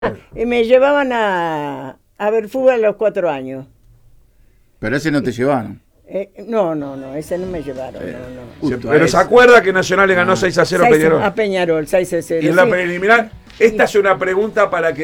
Y me llevaban a ver fútbol a los 4 años. Pero ese no te llevaron. No, ese no me llevaron, no. Pero se acuerda que Nacional le ganó 6-0 a Peñarol. A Peñarol, 6-0. Y en la preliminar, esta es una pregunta para que